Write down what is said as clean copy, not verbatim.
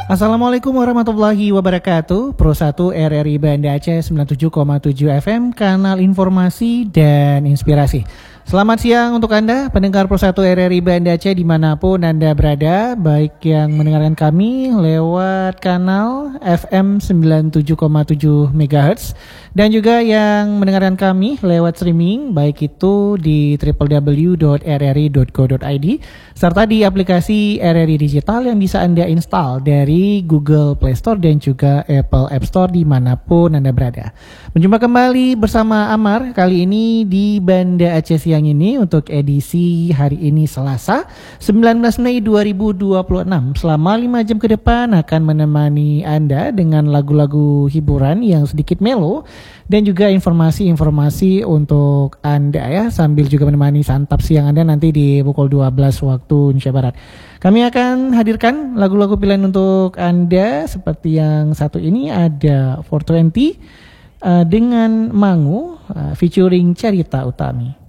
Assalamualaikum warahmatullahi wabarakatuh. Pro 1 RRI Banda Aceh 97,7 FM, kanal informasi dan inspirasi. Selamat siang untuk Anda, pendengar Pro 1 RRI Banda Aceh dimanapun Anda berada, baik yang mendengarkan kami lewat kanal FM 97,7 MHz dan juga yang mendengarkan kami lewat streaming, baik itu di www.rri.co.id serta di aplikasi RRI Digital yang bisa Anda install dari Google Play Store dan juga Apple App Store dimanapun Anda berada. Menjumpa kembali bersama Amar kali ini di Banda Aceh Siang ini untuk edisi hari ini Selasa 19 Mei 2026. Selama 5 jam ke depan akan menemani Anda dengan lagu-lagu hiburan yang sedikit melo dan juga informasi-informasi untuk Anda ya, sambil juga menemani santap siang Anda nanti di pukul 12 waktu Indonesia Barat. Kami akan hadirkan lagu-lagu pilihan untuk Anda seperti yang satu ini, ada 420 dengan Mangu featuring Cerita Utami.